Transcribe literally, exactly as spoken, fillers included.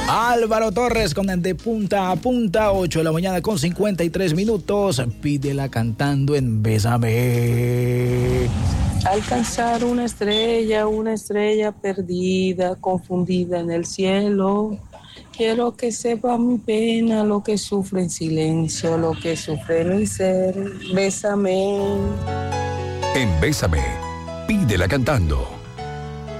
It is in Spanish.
Álvaro Torres con De Punta a Punta, ocho de la mañana con cincuenta y tres minutos. Pídela cantando en Bésame. Alcanzar una estrella, una estrella perdida, confundida en el cielo. Quiero que sepa mi pena, lo que sufre en silencio, lo que sufre mi ser. Bésame. En Bésame, pídela cantando.